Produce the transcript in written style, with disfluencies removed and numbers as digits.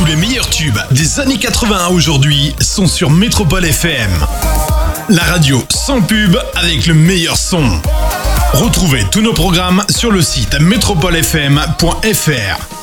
Tous les meilleurs tubes des années 80 à aujourd'hui sont sur Métropole FM. La radio sans pub avec le meilleur son. Retrouvez tous nos programmes sur le site metropolefm.fr.